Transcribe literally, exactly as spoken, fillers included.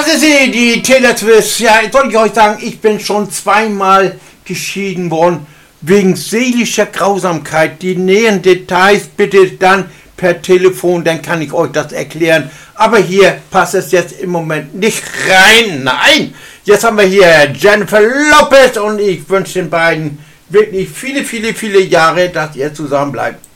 Das ist sie, die Teletwist. Ja, jetzt soll ich euch sagen, ich bin schon zweimal geschieden worden wegen seelischer Grausamkeit. Die näheren Details bitte dann per Telefon, dann kann ich euch das erklären. Aber hier passt es jetzt im Moment nicht rein. Nein, jetzt haben wir hier Jennifer Lopez und ich wünsche den beiden wirklich viele, viele, viele Jahre, dass ihr zusammen bleibt.